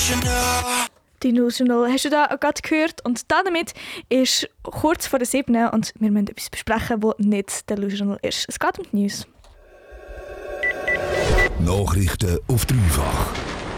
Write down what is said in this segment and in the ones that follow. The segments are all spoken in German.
Delusional hast du da gerade gehört und damit ist kurz vor der 7 und wir müssen etwas besprechen, das nicht delusional ist. Es geht um die News. Nachrichten auf dreifach.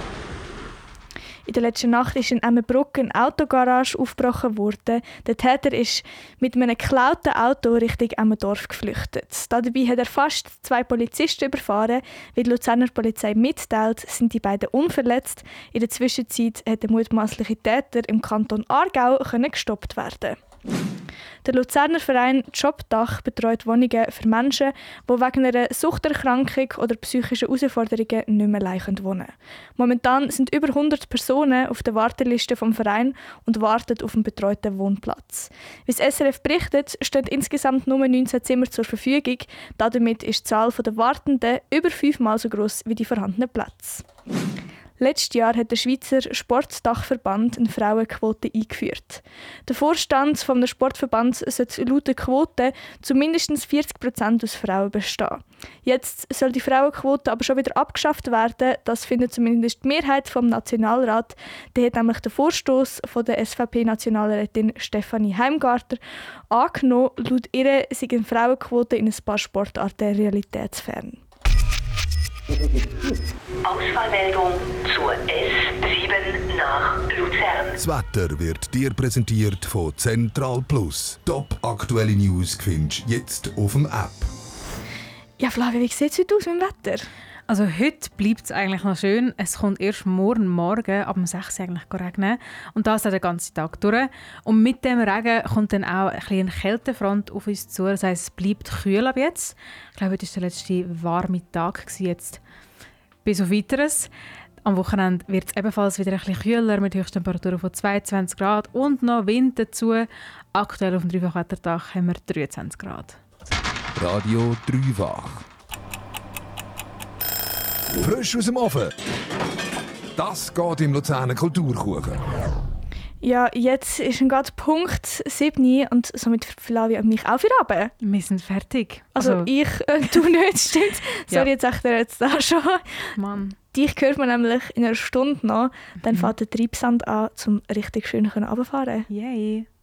In der letzten Nacht ist in Emmenbruck eine Autogarage aufgebrochen worden. Der Täter ist mit einem geklauten Auto Richtung Emmendorf geflüchtet. Dabei hat er fast 2 Polizisten überfahren. Wie die Luzerner Polizei mitteilt, sind die beiden unverletzt. In der Zwischenzeit hat der mutmaßliche Täter im Kanton Aargau gestoppt werden. Der Luzerner Verein Jobdach betreut Wohnungen für Menschen, die wegen einer Suchterkrankung oder psychischen Herausforderungen nicht mehr allein wohnen können. Momentan sind über 100 Personen auf der Warteliste vom Verein und warten auf einen betreuten Wohnplatz. Wie das SRF berichtet, stehen insgesamt nur 19 Zimmer zur Verfügung. Damit ist die Zahl der Wartenden über 5-mal so gross wie die vorhandenen Plätze. Letztes Jahr hat der Schweizer Sportdachverband eine Frauenquote eingeführt. Der Vorstand des Sportverbands sollte laut der Quote zu mindestens 40% aus Frauen bestehen. Jetzt soll die Frauenquote aber schon wieder abgeschafft werden. Das findet zumindest die Mehrheit vom Nationalrat. Der hat nämlich den Vorstoß von der SVP-Nationalrätin Stefanie Heimgarter angenommen. Laut ihr sei eine Frauenquote in ein paar Sportarten realitätsfern. Ausfallmeldung zur S7 nach Luzern. Das Wetter wird dir präsentiert von Central Plus. Top aktuelle News findest du jetzt auf dem App. Ja, Flavia, wie sieht es heute aus mit dem Wetter? Also heute bleibt es eigentlich noch schön. Es kommt erst morgen ab um 6 Uhr eigentlich regnen. Und das auch den ganzen Tag durch. Und mit dem Regen kommt dann auch eine Kältefront auf uns zu. Das heisst, es bleibt kühl ab jetzt. Ich glaube, heute war der letzte warme Tag jetzt. Bis auf Weiteres. Am Wochenende wird es ebenfalls wieder ein bisschen kühler mit Höchsttemperaturen von 22 Grad und noch Wind dazu. Aktuell auf dem Dreifachwettertag haben wir 23 Grad. Radio Dreifach. Frisch aus dem Ofen. Das geht im Luzerner Kulturkuchen. Ja, jetzt ist gerade Punkt 7 und somit für Flavia und mich auch für Abend. Wir sind fertig. Also ich, du nicht, stimmt. Ja. Sorry, jetzt sagt er jetzt da schon. Mann. Dich hört man nämlich in einer Stunde noch. Dann fährt der Treibsand an, um richtig schön runterzufahren. Yay.